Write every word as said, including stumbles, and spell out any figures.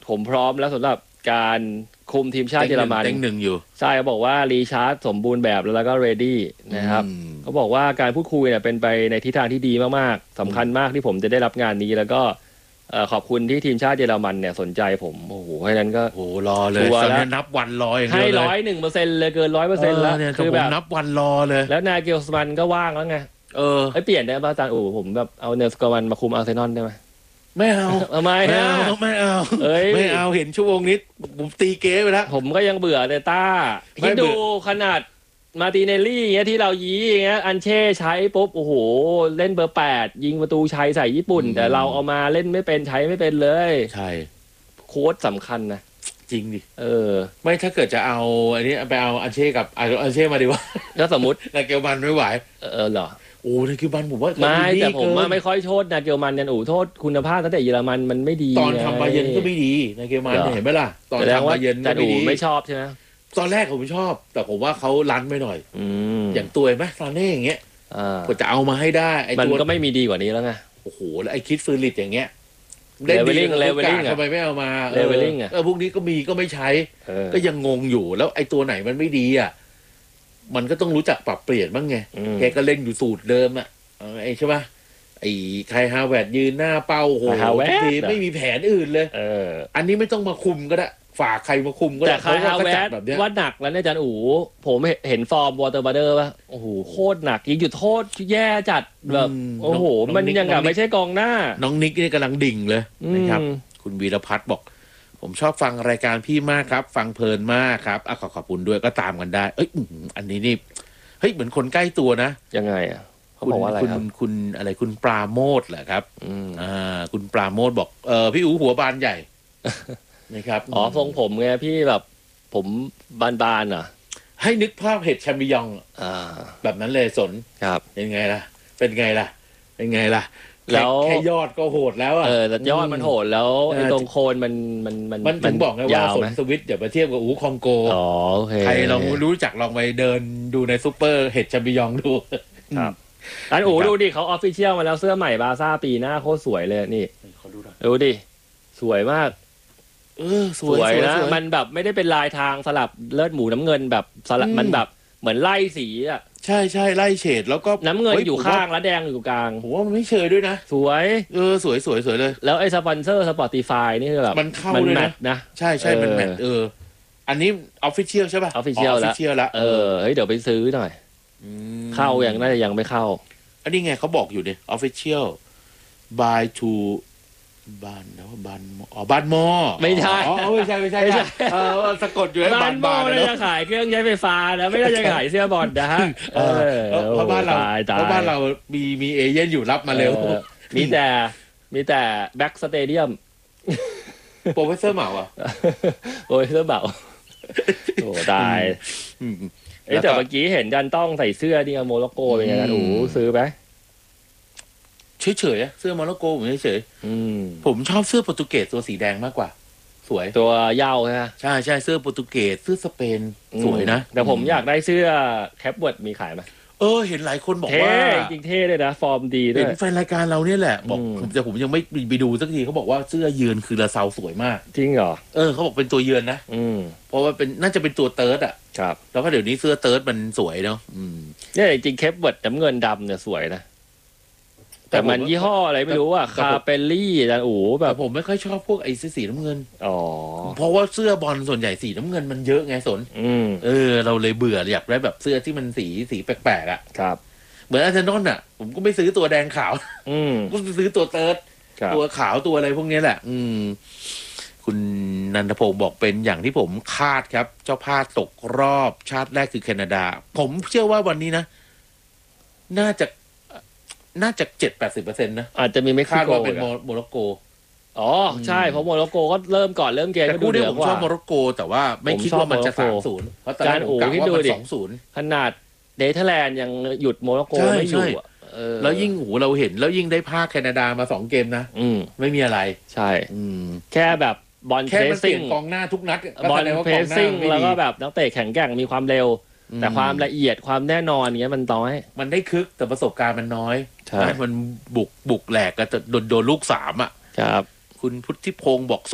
ผมพร้อมแล้วสำหรับการคุมทีมชาติเยอรมันเต็งหนึ่งอยู่ใช่เขาบอกว่ารีชาร์ดสมบูรณ์แบบแล้วก็เรดี้นะครับเขาบอกว่าการพูดคุยเนี่ยเป็นไปในทิศทางที่ดีมากๆสำคัญมากที่ผมจะได้รับงานนี้แล้วก็ขอบคุณที่ทีมชาติเยอรมันเนี่ยสนใจผมโอ้โหเพราะฉะนั้นก็โอ้รอเลยตอนนี้นับวันรออย่างเดียวเลยให้ร้อยหนึ่งเปอร์เซ็นต์เลยเกินร้อยเปอร์เซ็นต์แล้วคือแบบนับวันรอเลยแล้วนาเกลสมันก็ว่างแล้วไงเออไอเปลี่ยนได้ป่ะอาจารย์โอ้ผมแบบเอาเนลสกอมันมาคุมอาร์เซนอลได้ไหมไม่เอาทำไมไม่เอาไม่เอาไม่เอาเห็นชั่วโมงนี้ผมตีเก๋ไปแล้วผมก็ยังเบื่อแต่ต้าคิดดูขนาดมาติเนลลี่เงี้ยที่เรายี้เงี้ยอันเช่ใช้ปุ๊บโอ้โหเล่นเบอร์แปดยิงประตูชัยใส่ญี่ปุ่นแต่เราเอามาเล่นไม่เป็นใช้ไม่เป็นเลยใช่โค้ชสำคัญนะจริงดิเออไม่ถ้าเกิดจะเอาอันนี้ไปเอาอันเช่กับอันเช่มาดีว่าก็สมมตินาเกลมันไม่ไหวเออเหรอโอ้นาเกลมันผมว่าไม่แต่ผมว่าไม่ค่อยโทษนาเกลมันเนี่ยโอ้โทษคุณภาพตั้งแต่เยอรมันมันไม่ดีตอนทำบาเยิร์นก็ไม่ดีนาเกลมันเห็นไหมล่ะตอนทำบาเยิร์นก็ไม่ดีไม่ชอบใช่ไหมตอนแรกผมชอบแต่ผมว่าเขาลั้นไปหน่อยอย่างตัวไหมซาเน่อย่างเงี้ยก็จะเอามาให้ได้ไอ้ตัวมันก็ไม่มีดีกว่านี้แล้วไงโอ้โหแล้วไอ้คิดฟืริตอย่างเงี้ยเลเวลลิ่งเลเวลลิ่งทำไมไม่เอามาเลเวลลิ่งอ่ะเออพวกนี้ก็มีก็ไม่ใช้ก็ยังงงอยู่แล้วไอ้ตัวไหนมันไม่ดีอ่ะมันก็ต้องรู้จักปรับเปลี่ยนบ้างไงแกก็เล่นอยู่สูตรเดิมอ่ะไอ้ใช่ป่ะไอ้ไคฮาเวิร์ดยืนหน้าเป้าโหทีไม่มีแผนอื่นเลยอันนี้ไม่ต้องมาคุมก็ได้ฝากใครมาคุมก็ได้แต่คาฮาเวิร์ดว่าหนักแล้วเนี่ยอาจารย์อู๋ผมเห็นฟอร์มวอเตอร์บัตเตอร์ป่ะโอ้โหโคตรหนักยิงจุดโทษแย่จัดแบบโอ้โหมันยังกับไม่ใช่กองหน้าน้องนิกนี่กำลังดิ่งเลยนะครับคุณวีรพัฒน์บอกผมชอบฟังรายการพี่มากครับฟังเพลินมากครับอ่ะขอขอบคุณด้วยก็ตามกันได้เอ้ยอันนี้นี่เฮ้ยเหมือนคนใกล้ตัวนะยังไงอ่ะเขาบอกว่าอะไรครับคุณอะไรคุณปราโมทเหรอครับอ่าคุณปราโมทบอกเออพี่อู๋หัวบานใหญ่นะครับอ๋อทรงผมไงพี่แบบผมบานๆอ่ะให้นึกภาพเห็ดแชมปิญองอ่าแบบนั้นเลยสนครับเป็นไงล่ะเป็นไงล่ะเป็นไงล่ะแล้วแค่ยอดก็โหดแล้วอ่ะเออแต่ยอดมันโหดแล้วไอ้ตรงโคนมันมันมันมันถึงบอกไงว่าสนสวิตเดี๋ยวมาเทียบกับอู๋คองโกอ๋อโอเคใครลองรู้จักลองไปเดินดูในซุปเปอร์เห็ดแชมปิญองดูครับอันอู๋ดูดิเขาออฟฟิเชียลมาแล้วเสื้อใหม่บาซ่าปีหน้าโคตรสวยเลยนี่เขาดูดูดิสวยมากเออสวยนะมันแบบไม่ได้เป็นลายทางสลับเลือดหมูน้ำเงินแบบสลับมันแบบเหมือนไล่สีอ่ะใช่ใช่ไล่เฉดแล้วก็น้ำเงินอยู่ข้างแล้วแดงอยู่กลางผมว่ามันไม่เชยด้วยนะสวยเออสวยสวยสวยเลยแล้วไอ้สปอนเซอร์สปอติฟายนี่คือแบบมันเข้าเลยนะนะใช่ใช่มันแมทเอออันนี้ออฟฟิเชียลใช่ป่ะออฟฟิเชียลแล้วเออเฮ้ยเดี๋ยวไปซื้อหน่อยเข้าอย่างน่าจะยังไม่เข้าอันนี้ไงเขาบอกอยู่เนี่ยออฟฟิเชียล by to บ้านแล้วบ้านอ๋อบ้านหม้อไม่ใช่อ๋อไม่ใช่ไม่ใช่เออสะกดอยู่ไอ้บ้านหม้อไม่ได้ขายเครื่องใช้ไฟฟ้านะไม่ได้จะขายเสื้อบอลนะฮะเออเพราะบ้านเราเพราะบ้านเรามีมีเอเย่นอยู่รับมาเร็วมีแต่มีแต่แบ็กสเตเดียมโปรเฟสเซอร์เหมาอ่ะโปรเฟสเซอร์เหมาโอ้ตายเอ้แต่เมื่อกี้เห็นดันต้องใส่เสื้อนี่โมร็อกโกเป็นไงนะโอ้ซื้อไหมเฉยๆเสื้อโมร็อกโกผมเฉยๆผมชอบเสื้อโปรตุเกสตัวสีแดงมากกว่าสวยตัวเย้าใช่ไหมใช่ใช่เสื้อโปรตุเกสเสื้อสเปนสวยนะแต่ผมอยากได้เสื้อแคปเวิร์ดมีขายไหมเออเห็นหลายคนบอกว่าจริงเท่เลยนะฟอร์มดีด้วยเห็นแฟนรายการเราเนี่ยแหละบอกแต่ผมยังไม่ไปดูสักทีเขาบอกว่าเสื้อเยือนคือลาซาวสวยมากจริงเหรอเออเขาบอกเป็นตัวเยือนนะเพราะว่าเป็นน่าจะเป็นตัวเติร์ดอ่ะครับแล้วก็เดี๋ยวนี้เสื้อเติร์ดมันสวยเนาะเนี่ยจริงแคปเวิร์ดน้ำเงินดำเนี่ยสวยนะแต่มันยี่ห้ออะไรไม่รู้อ่ะคาเปลลี่แต่โอ้แบบผมไม่ค่อยชอบพวกไอ้สีน้ำเงินอ๋อเพราะว่าเสื้อบอลส่วนใหญ่สีน้ำเงินมันเยอะไงสนเออเราเลยเบื่ออยากได้แบบเสื้อที่มันสีสีแปลกๆอ่ะครับเหมือนอาร์เซนอลอ่ะผมก็ไม่ซื้อตัวแดงขาวก็ซื้อตัวเติร์ดตัวขาวตัวอะไรพวกนี้แหละอืมคุณนันทพงศ์บอกเป็นอย่างที่ผมคาดครับเจ้าภาพตกรอบชาติแรกคือแคนาดาผมเชื่อว่าวันนี้นะน่าจะน่าจะเจ็ดแปดสิบเปอร์เซ็นต์นะอาจจะมีไม่คาดว่าเป็นโมร็อกโกอ๋อใช่เพราะโมร็อกโกก็เริ่มก่อนเริ่มเกมก็ดูเดือดกว่าผมชอบโมร็อกโกแต่ว่าไม่คิดว่ามันจะสามศูนย์เพราะตอนนั้นผมกะว่ามันสองศูนย์ขนาดเนเธอร์แลนด์ยังหยุดโมร็อกโกไม่อยู่แล้วยิ่งหูเราเห็นแล้วยิ่งได้ภาคแคนาดามาสองเกมนะไม่มีอะไรใช่แค่แบบบอลเพรสซิ่งกองหน้าทุกนัดบอลเพรสซิ่งแล้วก็แบบนักเตะแข็งแกร่งมีความเร็วแต่ความละเอียดความแน่นอนเงี้ยมันน้อยมันได้คึกแต่ประสบการณ์มันน้อยมันบุกบุกแหลกก็จะโดนโดนลูกสามอ่ะครับคุณพุทธิพงศ์บอก